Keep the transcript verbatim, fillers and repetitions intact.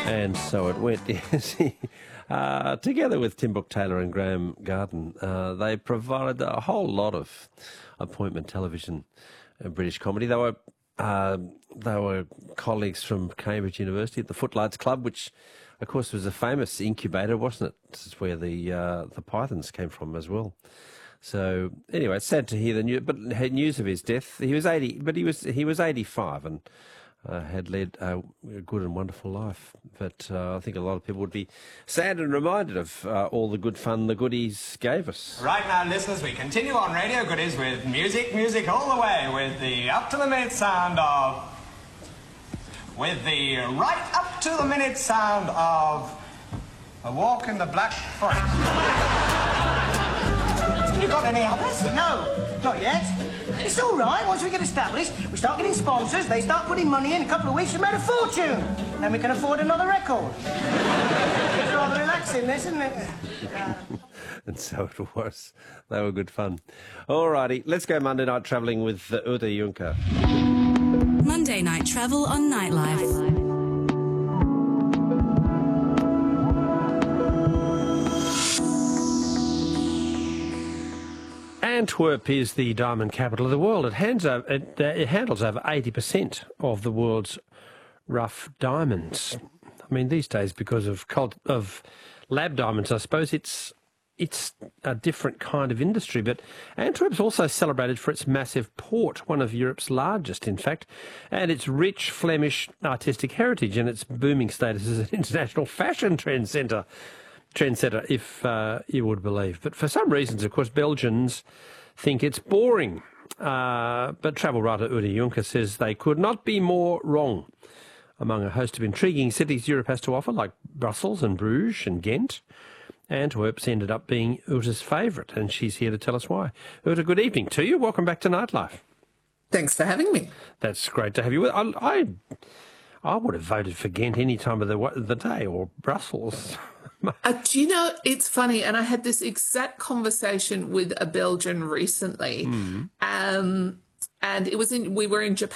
And so it went. Yes, uh, together with Tim Brooke Taylor and Graham Garden, uh, they provided a whole lot of appointment television and British comedy. They were uh, they were colleagues from Cambridge University at the Footlights Club, which, of course, was a famous incubator, wasn't it? This is where the uh, the Pythons came from as well. So anyway, it's sad to hear the news, but had news of his death. He was eighty, but he was he was eighty-five and uh, had led a good and wonderful life. But uh, I think a lot of people would be sad and reminded of uh, all the good fun the Goodies gave us. Right now, listeners, we continue on Radio Goodies with music, music all the way, with the up to the minute sound of, with the right up to the minute sound of A Walk in the Black Forest. You got any others? No, not yet. It's all right. Once we get established, we start getting sponsors, they start putting money in. A couple of weeks, we made a fortune. Then we can afford another record. It's rather relaxing, this, isn't it? Uh... And so it was. They were good fun. All righty, let's go Monday night travelling with uh, Uta Juncker. Monday night travel on Nightlife. Antwerp is the diamond capital of the world. It, hands over, it, uh, it handles over eighty percent of the world's rough diamonds. I mean, these days, because of cult, of lab diamonds, I suppose it's it's a different kind of industry. But Antwerp's also celebrated for its massive port, one of Europe's largest, in fact, and its rich Flemish artistic heritage and its booming status as an international fashion trend centre. Trendsetter, if uh, you would believe. But for some reasons, of course, Belgians think it's boring. Uh, but travel writer Uta Juncker says they could not be more wrong. Among a host of intriguing cities Europe has to offer, like Brussels and Bruges and Ghent, Antwerp's ended up being Uta's favourite, and she's here to tell us why. Uta, good evening to you. Welcome back to Nightlife. Thanks for having me. That's great to have you. I, I, I would have voted for Ghent any time of the, the day, or Brussels. Uh, do you know, it's funny, and I had this exact conversation with a Belgian recently, mm. um, and it was in, we were in Japan